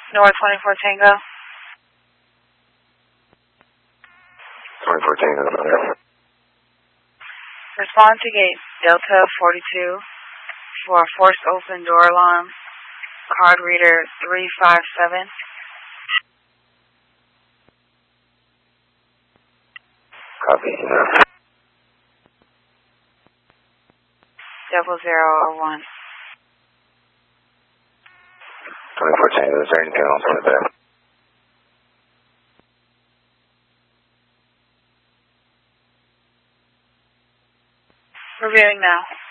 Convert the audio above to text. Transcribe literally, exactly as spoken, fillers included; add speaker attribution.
Speaker 1: North twenty-four Tango.
Speaker 2: twenty-four Tango.
Speaker 1: Respond to gate Delta forty-two for a forced open door alarm. Card reader three five seven.
Speaker 2: Copy.
Speaker 1: Double zero or one.
Speaker 2: twenty-four Tango, is there anything else with that?
Speaker 1: Reviewing now.